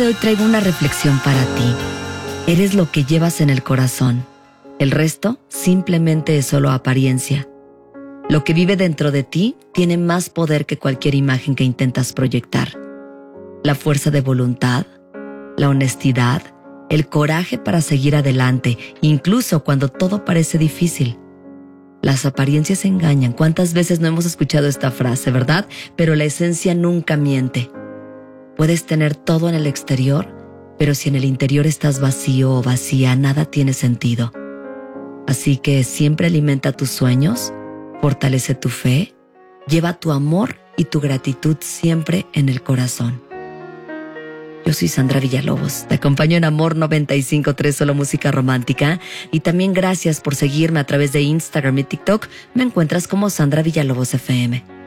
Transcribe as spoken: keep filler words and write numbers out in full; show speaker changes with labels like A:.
A: Hoy traigo una reflexión para ti. Eres lo que llevas en el corazón. El resto simplemente es solo apariencia. Lo que vive dentro de ti tiene más poder que cualquier imagen que intentas proyectar. La fuerza de voluntad, la honestidad, el coraje para seguir adelante, incluso cuando todo parece difícil. Las apariencias engañan. ¿Cuántas veces no hemos escuchado esta frase, verdad? Pero la esencia nunca miente. Puedes tener todo en el exterior, pero si en el interior estás vacío o vacía, nada tiene sentido. Así que siempre alimenta tus sueños, fortalece tu fe, lleva tu amor y tu gratitud siempre en el corazón. Yo soy Sandra Villalobos, te acompaño en Amor noventa y cinco punto tres, solo música romántica, y también gracias por seguirme a través de Instagram y TikTok. Me encuentras como Sandra Villalobos F M.